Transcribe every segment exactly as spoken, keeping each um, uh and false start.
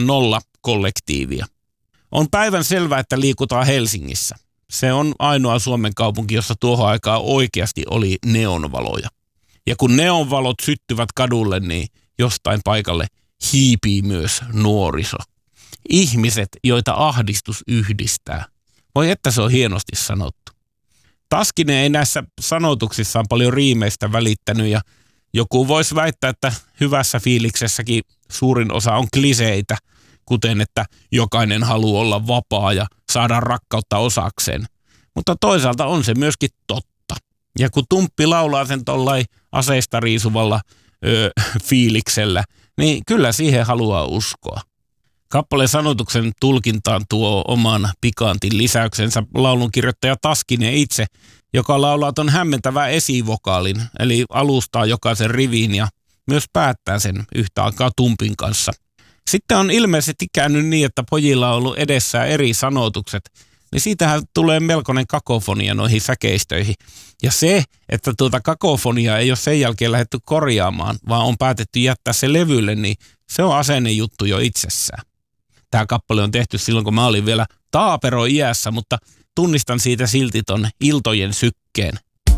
nolla kollektiivia. On päivän selvää, että liikutaan Helsingissä. Se on ainoa Suomen kaupunki, jossa tuohon aikaan oikeasti oli neonvaloja. Ja kun neonvalot syttyvät kadulle, niin jostain paikalle hiipii myös nuoriso. Ihmiset, joita ahdistus yhdistää. Voi että se on hienosti sanottu. Taskinen ei näissä sanotuksissaan paljon riimeistä välittänyt ja joku voisi väittää, että hyvässä fiiliksessäkin suurin osa on kliseitä, kuten että jokainen haluaa olla vapaa ja saada rakkautta osakseen. Mutta toisaalta on se myöskin totta. Ja kun Tumppi laulaa sen tollain aseista riisuvalla öö, fiiliksellä, niin kyllä siihen haluaa uskoa. Kappaleen sanotuksen tulkintaan tuo oman pikantin lisäyksensä laulunkirjoittaja Taskinen itse, joka laulaa ton hämmentävän esivokaalin, eli alustaa jokaisen rivin ja myös päättää sen yhtä aikaa Tumpin kanssa. Sitten on ilmeisesti käynyt niin, että pojilla on ollut edessään eri sanotukset, niin siitähän tulee melkoinen kakofonia noihin säkeistöihin. Ja se, että tuota kakofoniaa ei ole sen jälkeen lähdetty korjaamaan, vaan on päätetty jättää se levylle, niin se on asennejuttu jo itsessään. Tämä kappale on tehty silloin, kun mä olin vielä taapero-iässä, mutta tunnistan siitä silti ton iltojen sykkeen.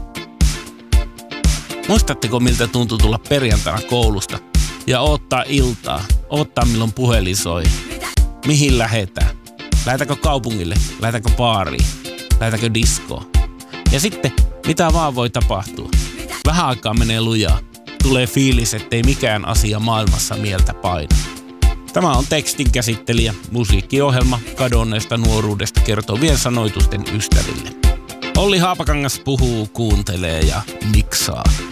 Muistatteko, miltä tuntui tulla perjantaina koulusta ja odottaa iltaa, odottaa milloin puhelin soi? Mihin lähetään? Lähetäänkö kaupungille? Lähetäänkö baariin? Lähetäänkö diskoon? Ja sitten, mitä vaan voi tapahtua? Vähän aikaa menee lujaa. Tulee fiilis, ettei mikään asia maailmassa mieltä paina. Tämä on tekstin käsittelijä, musiikkiohjelma kadonneesta nuoruudesta kertovien sanoitusten ystäville. Olli Haapakangas puhuu, kuuntelee ja miksaa.